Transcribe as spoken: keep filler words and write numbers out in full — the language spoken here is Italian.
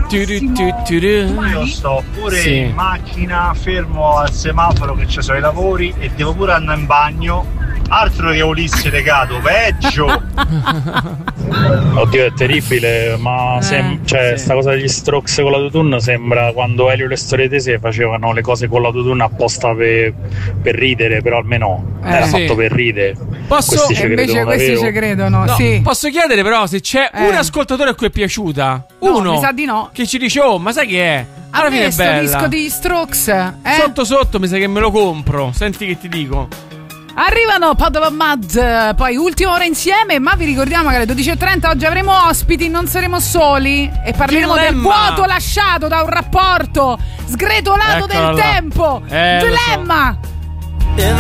Io sto pure sì. in macchina, fermo al semaforo che ci sono i lavori e devo pure andare in bagno. Altro che Ulisse legato, peggio. Oddio, è terribile, ma eh, sem- cioè, sì. sta cosa degli Strokes con l'autotune sembra quando Elio e le storie tese facevano le cose con l'autotune apposta per, per ridere, però almeno eh, era sì. fatto per ridere. Posso, questi ci invece credono, questi ci credono, no, sì. Posso chiedere però se c'è eh. un ascoltatore a cui è piaciuta? Uno no, mi sa di no. Che ci dice: oh, ma sai che è? Alla a fine me è sto bella. disco di Strokes eh? Sotto sotto mi sa che me lo compro. Senti che ti dico. Arrivano Padova Mad, poi ultima ora insieme, ma vi ricordiamo che alle dodici e trenta oggi avremo ospiti, non saremo soli e parleremo Dilemma. del vuoto lasciato da un rapporto sgretolato Eccola del là. tempo. Eh, Dilemma.